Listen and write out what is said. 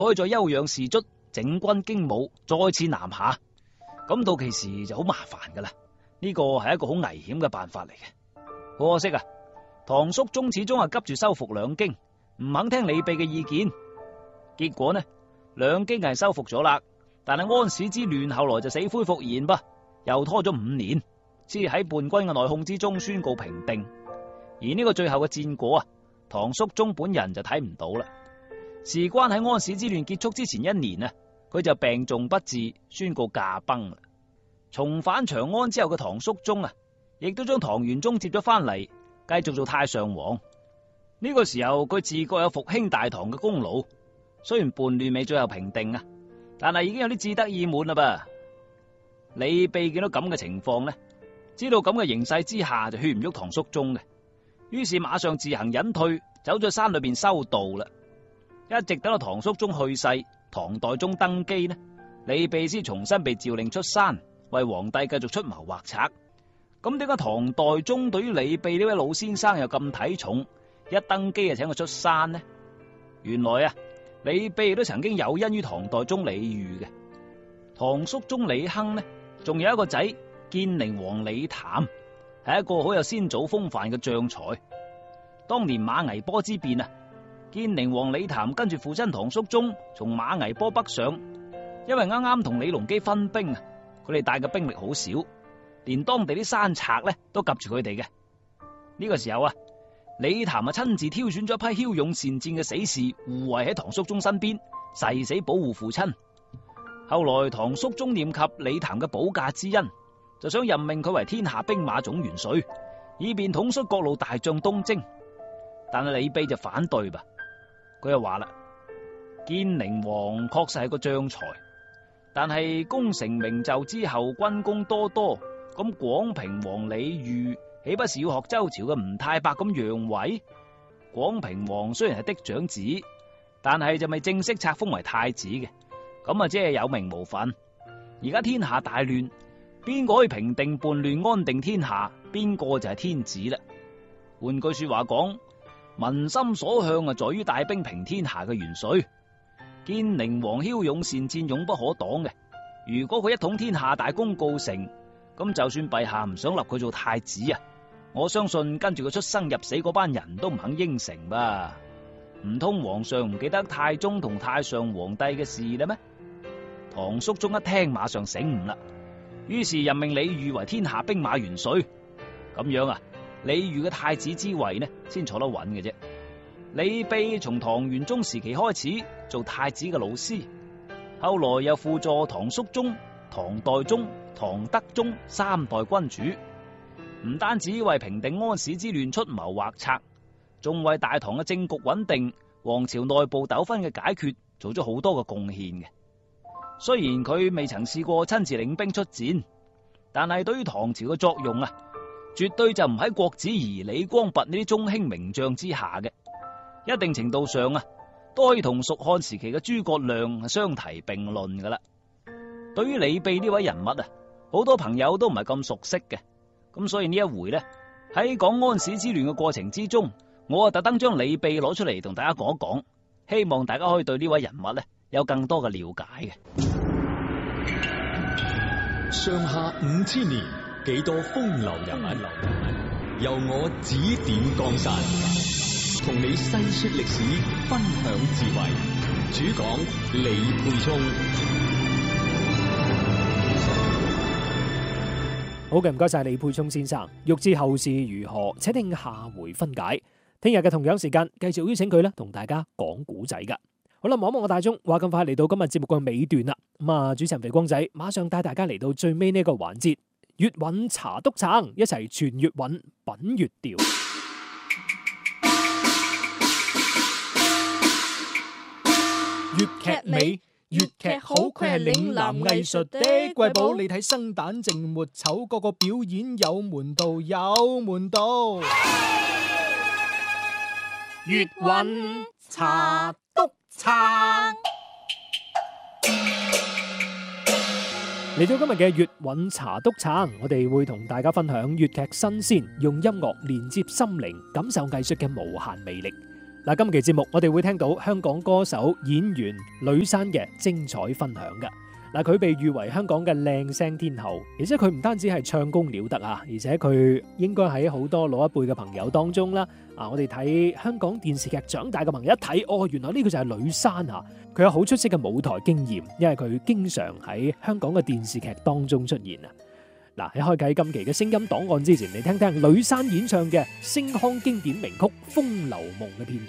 可以再休養士卒，整軍經武，再次南下。咁到其時就好麻煩噶啦。呢個係一個好危險嘅辦法嚟嘅。可惜啊，唐肅宗始終係急住收復兩京，唔肯聽李泌嘅意見。結果呢，兩京係收復咗啦，但係安史之亂後來就死灰復燃噃，又拖咗5年，先喺叛軍嘅內訌之中宣告平定。而呢個最後嘅戰果啊，唐肅宗本人就睇唔到啦。事關喺安史之亂結束之前1年啊，佢就病重不治，宣告駕崩啦。重返長安之後嘅唐肅宗啊，亦都將唐玄宗接咗翻嚟，繼續做太上皇。呢個時候佢自覺有復興大唐嘅功勞，雖然叛亂未最後平定啊，但係已經有啲志得意滿啦噃。李泌見到咁嘅情況呢，知道咁嘅形勢之下就勸唔喐唐肅宗嘅，於是馬上自行隱退，走咗山裏邊修道啦。一直等到唐肅宗去世，唐代宗登基呢，李泌先重新被詔令出山，為皇帝繼續出謀劃策。咁點解唐代宗對於李泌呢位老先生又咁睇重，一登基就請佢出山呢？原來啊，李泌都曾經有恩於唐代宗李煜嘅。唐肅宗李亨呢，仲有一個仔建寧王李譚，係一個好有先祖風範嘅將才。當年馬嵬坡之變啊，建寧王李譚跟住父親唐肅宗從馬嵬坡北上，因為啱啱同李隆基分兵啊，佢哋帶嘅兵力好少，連當地啲山賊咧都及住佢哋嘅。呢個時候啊，李譚啊親自挑選咗一批驍勇善戰嘅死士護衛喺唐肅宗身邊，誓死保護父親。後來唐肅宗念及李譚嘅保駕之恩，就想任命佢為天下兵馬總元帥，以便統率各路大將東征。但係李泌就反對吧，佢又話啦：建寧王確實係個將才，但係功成名就之後軍功多多，咁廣平王李煜豈不是要學周朝嘅吳太伯咁讓位？廣平王雖然係嫡長子，但係就未正式冊封為太子嘅，咁啊即係有名無份。而家天下大亂，邊個可以平定叛亂安定天下，邊個就係天子啦。換句說話講，民心所向啊，在於帶兵平天下嘅元帥。建寧王驍勇善戰，勇不可擋嘅。如果佢一統天下，大功告成，咁就算陛下唔想立佢做太子啊，我相信跟住佢出生入死嗰班人都唔肯應承吧？唔通皇上唔記得太宗同太上皇帝嘅事啦咩？唐肅宗一聽馬上醒悟啦，於是任命李煜為天下兵馬元帥。咁樣啊，李煜嘅太子之位呢，先坐得穩嘅啫。李泌從唐玄宗時期開始做太子嘅老師，後來又輔助唐肅宗、唐代宗、唐德宗3代君主，唔單止為平定安史之亂出謀劃策，仲為大唐嘅政局穩定、王朝內部糾紛嘅解決做咗好多嘅貢獻嘅。雖然佢未曾試過親自領兵出戰，但係對於唐朝嘅作用啊，絕對就唔喺郭子儀、李光弼呢啲中興名將之下嘅。一定程度上啊，都可以同蜀漢時期嘅諸葛亮相提並論噶啦。對於李泌呢位人物啊，好多朋友都唔係咁熟悉嘅，咁所以呢一回呢，喺講安史之亂嘅過程之中，我啊特登將李泌攞出嚟同大家講一講，希望大家可以對呢位人物呢有更多嘅了解嘅。 上下5000年，幾多風流人物，由我指點江山，同你細說歷史，分享智慧。主講李沛聰。 好嘅，唔該晒李沛聰先生。欲知後事如何，請聽下回分解。聽日嘅同樣時間，繼續邀請佢咧，同大家講古仔噶。好啦，望一望我大鐘，話咁快嚟到今日節目嘅尾段啦。咁啊，主持人肥光仔馬上帶大家嚟到最尾呢個環節，粵韻茶督撐，一齊傳粵韻，品粵調。粵劇美，粵劇好，佢係嶺南藝術的瑰寶。你睇生旦淨末丑，個個表演有門道，有門道。粵韻茶督撐，嚟到今日嘅粵韻茶督撐，我哋會同大家分享粵劇新鮮，用音樂連接心靈，感受藝術嘅無限魅力。 嗱，今期節目我哋會聽到香港歌手演員呂珊嘅精彩分享㗎。嗱，佢被譽為香港嘅靚聲天后，而且佢唔單止係唱功了得啊，而且佢應該喺好多老一輩嘅朋友當中啦。我哋睇香港電視劇長大嘅朋友一睇，哦，原來呢個就係呂珊啊！佢有好出色嘅舞台經驗，因為佢經常喺香港嘅電視劇當中出現啊。嗱，喺開啟今期嘅聲音檔案之前，你聽聽呂珊演唱嘅星腔經典名曲《風流夢》嘅片段。